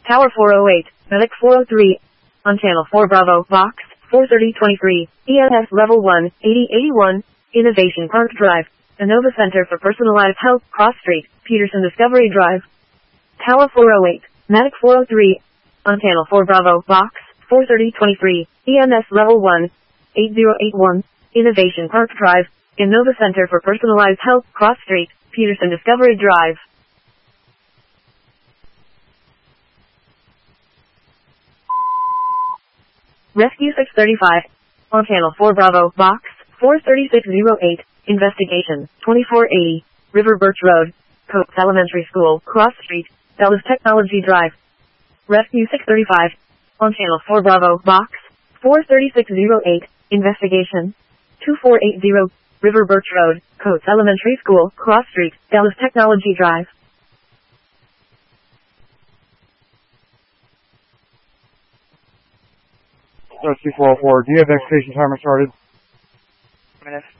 Tower 408, Medic 403. On Channel 4 Bravo, Box 43023, EMS Level 1, 8081, Innovation Park Drive, Inova Center for Personalized Health, Cross Street, Peterson Discovery Drive. Tower 408, Medic 403. On Channel 4 Bravo, Box 43023, EMS Level 1, 8081, Innovation Park Drive, Inova Center for Personalized Health, Cross Street, Peterson Discovery Drive. Rescue 635. On Channel 4 Bravo, Box 43608, Investigation 2480, River Birch Road, Coates Elementary School, Cross Street, Dallas Technology Drive. Rescue 635. On Channel 4 Bravo, Box 43608, Investigation 2480, River Birch Road, Coates Elementary School, Cross Street, Dallas Technology Drive. Rescue 404, do you have execution timer started? Minutes.